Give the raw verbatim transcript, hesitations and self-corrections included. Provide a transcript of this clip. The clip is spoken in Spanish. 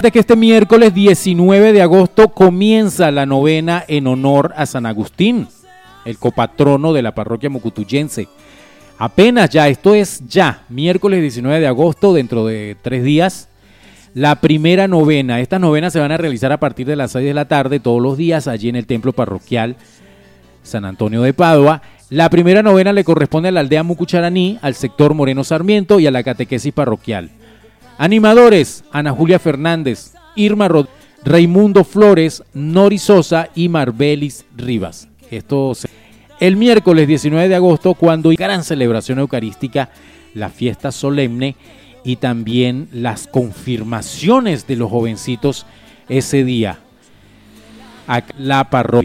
Contarte que este miércoles diecinueve de agosto comienza la novena en honor a San Agustín, el copatrono de la parroquia mocutuyense. Apenas ya, esto es ya, miércoles diecinueve de agosto, dentro de tres días, la primera novena. Estas novenas se van a realizar a partir de las seis de la tarde todos los días allí en el templo parroquial San Antonio de Padua. La primera novena le corresponde a la aldea Mucucharaní, al sector Moreno Sarmiento y a la catequesis parroquial. Animadores: Ana Julia Fernández, Irma Rod- Raimundo Flores, Nori Sosa y Marbelis Rivas. Esto se... El miércoles diecinueve de agosto, cuando hay gran celebración eucarística, la fiesta solemne y también las confirmaciones de los jovencitos ese día. A la parroquia.